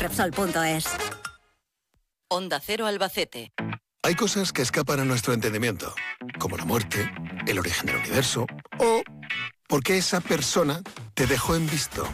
Repsol.es. Onda Cero Albacete. Hay cosas que escapan a nuestro entendimiento, como la muerte, el origen del universo o por qué esa persona te dejó en visto.